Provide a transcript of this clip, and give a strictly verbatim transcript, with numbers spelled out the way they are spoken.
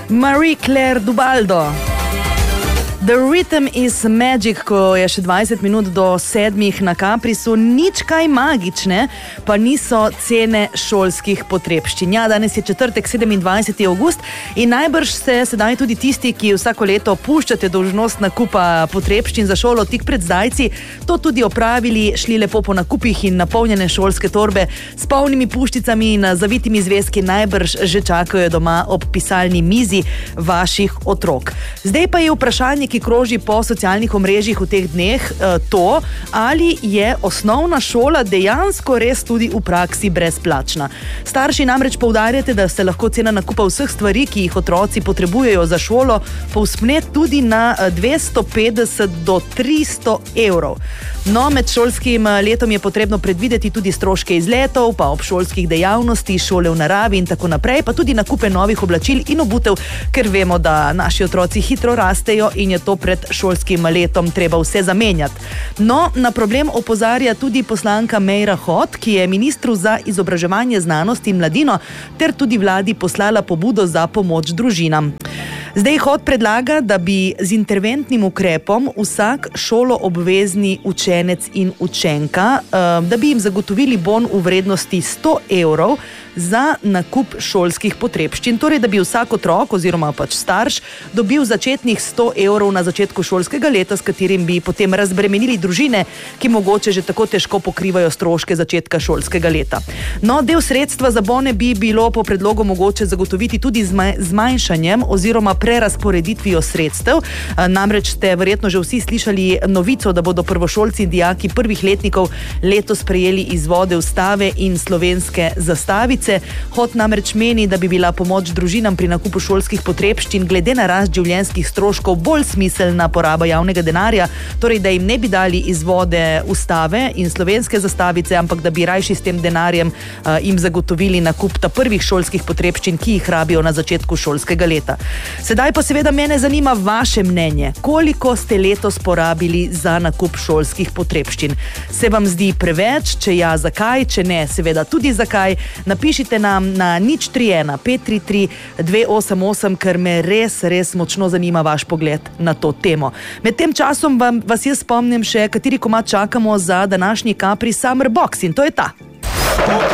Marie-Claire Dubaldo. The Rhythm is Magic, ko je še dvajset minut do sedmih na Caprisu, nič kaj magične, pa niso cene šolskih potrebščin. Ja, danes je četrtek, sedemindvajseti avgust in najbrž ste sedaj tudi tisti, ki vsako leto puščate dolžnost nakupa potrebščin za šolo tik pred zdajci, to tudi opravili, šli lepo po nakupih in napolnjene šolske torbe s polnimi puščicami in zavitimi zvezki najbrž že čakajo doma ob pisalni mizi vaših otrok. Zdaj pa je vprašanje, ki kroži po socialnih omrežjih v teh dneh, to, ali je osnovna šola dejansko res tudi v praksi brezplačna. Starši namreč poudarjate, da se lahko cena nakupa vseh stvari, ki jih otroci potrebujejo za šolo, povzpne tudi na dvesto petdeset do tristo evrov. No, med šolskim letom je potrebno predvideti tudi stroške izletov, pa obšolskih dejavnosti, šole v naravi in tako naprej, pa tudi nakupe novih oblačil in obutev, ker vemo, da naši otroci hitro rastejo in je to pred šolskim letom treba vse zamenjati. No, na problem opozarja tudi poslanka Meira Hot, ki je ministru za izobraževanje, znanost in mladino ter tudi vladi poslala pobudo za pomoč družinam. Zdaj Hot predlaga, da bi z interventnim ukrepom vsak šoloobvezni učenec in učenka, da bi jim zagotovili bon v vrednosti sto evrov za nakup šolskih potrebščin. Torej, da bi vsak otrok oziroma pač starš dobil začetnih sto evrov na začetku šolskega leta, s katerim bi potem razbremenili družine, ki mogoče že tako težko pokrivajo stroške začetka šolskega leta. No, del sredstva za bone bi bilo po predlogu mogoče zagotoviti tudi z zmanjšanjem oziroma prerasporeditvijo sredstev. Namreč ste verjetno že vsi slišali novico, da bodo prvošolci in dijaki prvih letnikov letos prejeli izvode ustave in slovenske zastavice. Hot namreč meni, da bi bila pomoč družinam pri nakupu šolskih potrebščin glede na rast življenjskih stroškov bolj smiselna poraba javnega denarja, torej da jim ne bi dali izvode ustave in slovenske zastavice, ampak da bi rajši s tem denarjem uh, jim zagotovili nakup ta prvih šolskih potrebščin, ki jih rabijo na začetku šolskega leta. Sedaj pa seveda mene zanima vaše mnenje. Koliko ste letos porabili za nakup šolskih potrebščin? Se vam zdi preveč? Če ja, zakaj? Če ne, seveda tudi zakaj? Napišite nam na nič tri ena pet tri tri dve osem osem, ker me res, res močno zanima vaš pogled na to temo. Med tem časom vam, vas jaz spomnim še, kateri komad čakamo za današnji Capri Summer Box in to je ta.